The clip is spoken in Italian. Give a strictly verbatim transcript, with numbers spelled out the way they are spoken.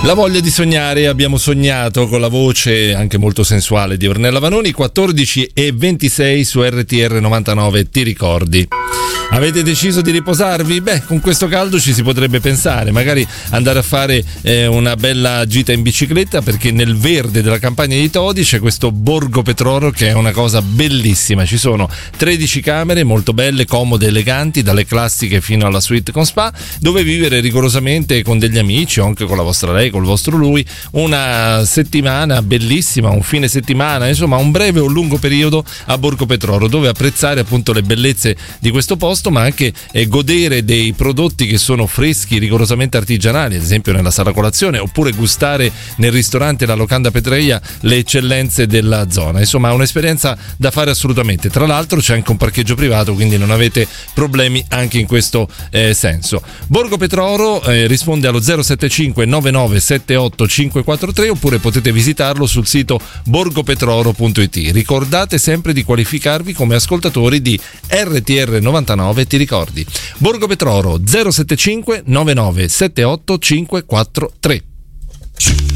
La voglia di sognare, abbiamo sognato con la voce anche molto sensuale di Ornella Vanoni. Quattordici e ventisei su R T R novantanove, ti ricordi? Avete deciso di riposarvi? Beh, con questo caldo ci si potrebbe pensare, magari andare a fare eh, una bella gita in bicicletta, perché nel verde della campagna di Todi c'è questo Borgo Petroro che è una cosa bellissima. Ci sono tredici camere molto belle, comode, eleganti, dalle classiche fino alla suite con spa, dove vivere rigorosamente con degli amici o anche con la vostra lei, col vostro lui, una settimana bellissima, un fine settimana, insomma un breve o lungo periodo a Borgo Petroro, dove apprezzare appunto le bellezze di questo posto, ma anche eh, godere dei prodotti che sono freschi, rigorosamente artigianali, ad esempio nella sala colazione, oppure gustare nel ristorante La Locanda Petreia le eccellenze della zona. Insomma, è un'esperienza da fare assolutamente. Tra l'altro c'è anche un parcheggio privato, quindi non avete problemi anche in questo eh, senso. Borgo Petroro eh, risponde allo zero sette cinque nove nove sette otto cinque quattro tre, oppure potete visitarlo sul sito borgopetroro punto it. Ricordate sempre di qualificarvi come ascoltatori di R T R novantanove, ti ricordi? Borgo Petroro zero sette cinque nove nove sette otto cinque quattro tre.